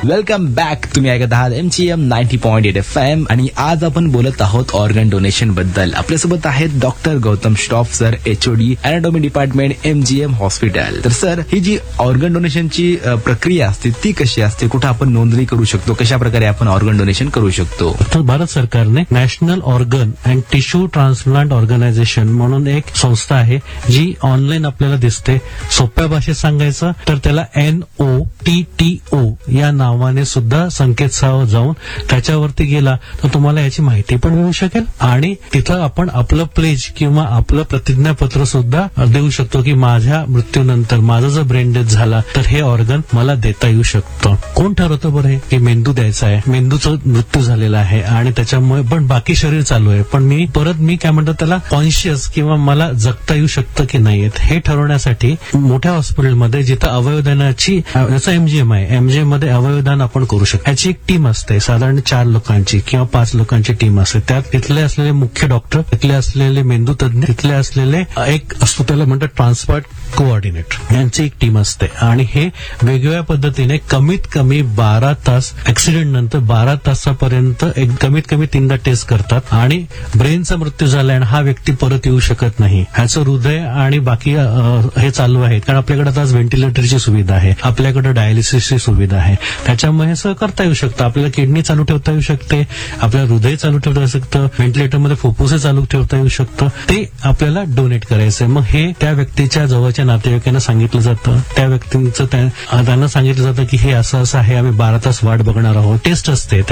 Welcome back. तुम्ही ऐकत आहात MGM 90.8 FM आणि आज आपण बोलत आहोत ऑर्गन डोनेशन बद्दल. आपल्यासोबत आहेत doctor Gautam Shroff sir, HOD anatomy department, MGM hospital. तर सर, ही जी ऑर्गन डोनेशनची प्रक्रिया असते ती कशी असते? कुठे आपण नोंदणी करू शकतो? कशा प्रकारे आपण ऑर्गन डोनेशन करू शकतो? तर भारत सरकारने national organ and tissue transplant organisation म्हणून एक संस्था आहे जी ऑनलाईन आपल्याला दिसते. सोप्या भाषेत सांगायचं तर त्याला NOTTO या नावाने सुद्धा संकेतस्थळावर जाऊन त्याच्यावरती गेला तर तुम्हाला याची माहिती पण मिळू शकेल आणि तिथं आपण आपलं प्लेज किंवा आपलं प्रतिज्ञापत्र सुद्धा देऊ शकतो की माझ्या मृत्यूनंतर माझा जर ब्रेन डेथ झाला तर हे ऑर्गन मला देता येऊ शकतं. कोण ठरवतं बरं की मेंदू द्यायचा आहे, मेंदूचा मृत्यू झालेला आहे आणि त्याच्यामुळे पण बाकी शरीर चालू आहे, पण मी काय म्हणतो त्याला कॉन्शियस किंवा मला जगता येऊ शकतं की नाही हे ठरवण्यासाठी मोठ्या हॉस्पिटलमध्ये जिथं अवयवदानाची जसं MGM आहे, MGM मध्ये अवयवदान आपण करू शकतो. याची एक टीम असते, साधारण 4 लोकांची किंवा 5 लोकांची टीम असते. त्यात तिथले असलेले मुख्य डॉक्टर, तिथले असलेले मेंदू तज्ञ, तिथले असलेले एक असतो त्याला म्हणतात ट्रान्सप्लांट कोऑर्डिनेटर, यांची एक टीम असते आणि हे वेगवेगळ्या पद्धतीने कमीत कमी 12 तास ऍक्सिडेंट नंतर 12 तासापर्यंत कमीत कमी 3दा टेस्ट करतात आणि ब्रेनचा मृत्यू झाला आणि हा व्यक्ती परत येऊ शकत नाही, ह्याचं हृदय आणि बाकी हे चालू आहेत. कारण आपल्याकडे आता व्हेंटिलेटरची सुविधा आहे, आपल्याकडे डायलिसिसची सुविधा आहे, त्याच्यामुळे हे सगळं करता येऊ शकतं. आपल्याला किडनी चालू ठेवता येऊ शकते, आपल्याला हृदय चालू ठेवता येऊ शकतं, व्हेंटिलेटरमध्ये फुफ्फुसे चालू ठेवता येऊ शकतं. ते आपल्याला डोनेट करायचंय. मग हे त्या व्यक्तीच्या जवळच्या नातेवाईकांना सांगितलं जातं, त्या व्यक्तींचं त्यांना सांगितलं जातं की हे असं आहे, आम्ही 12 तास वाट बघणार आहोत. टेस्ट असते.